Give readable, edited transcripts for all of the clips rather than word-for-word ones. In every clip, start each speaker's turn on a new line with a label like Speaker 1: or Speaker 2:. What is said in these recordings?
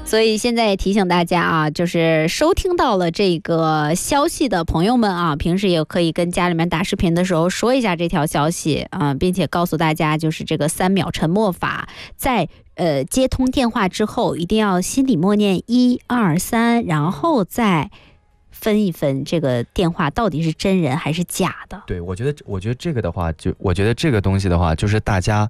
Speaker 1: 所以现在也提醒大家啊，就是收听到了这个消息的朋友们啊，平时也可以跟家里面打视频的时候说一下这条消息啊，并且告诉大家，就是这个3秒沉默法，在接通电话之后，一定要心里默念1、2、3，然后再分一分这个电话到底是真人还是假的。
Speaker 2: 对，我觉得这个的话，我觉得这个东西的话，就是大家，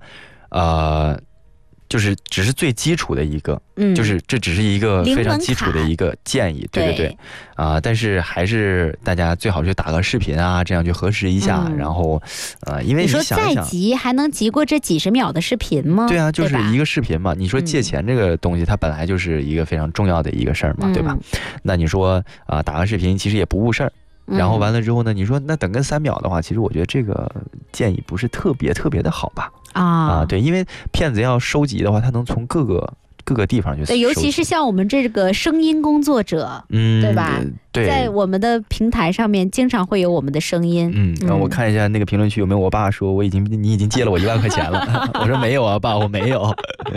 Speaker 2: 就是只是最基础的一个，就是这只是一个非常基础的一个建议，对对对，但是还是大家最好去打个视频啊，这样去核实一下，然后，因为
Speaker 1: 你说再急还能急过这几十秒的视频吗？
Speaker 2: 对啊，就是一个视频嘛。你说借钱这个东西，它本来就是一个非常重要的一个事儿嘛，对吧？那你说打个视频其实也不误事儿。然后完了之后呢，你说那等跟3秒的话，其实我觉得这个建议不是特别的好吧？对，因为骗子要收集的话，他能从各个地方去收集。
Speaker 1: 对，尤其是像我们这个声音工作者，对吧？
Speaker 2: 对，
Speaker 1: 在我们的平台上面经常会有我们的声音。
Speaker 2: 我看一下那个评论区有没有我爸说你已经借了我1万块钱了。我说没有啊，爸，我没有。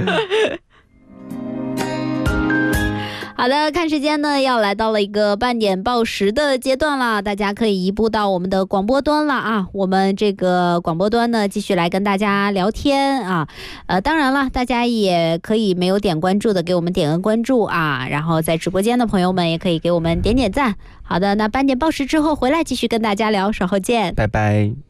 Speaker 1: 好的，看时间呢，要来到了一个半点报时的阶段了，大家可以移步到我们的广播端了啊。我们这个广播端呢，继续来跟大家聊天啊。当然了，大家也可以没有点关注的给我们点个关注啊，然后在直播间的朋友们也可以给我们点赞。好的，那半点报时之后回来继续跟大家聊，稍后见，
Speaker 2: 拜拜。